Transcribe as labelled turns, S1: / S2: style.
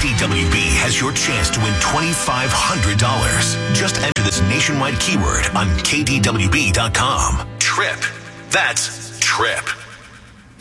S1: KDWB has your chance to win $2,500. Just enter this nationwide keyword on KDWB.com. Trip. That's TRIP.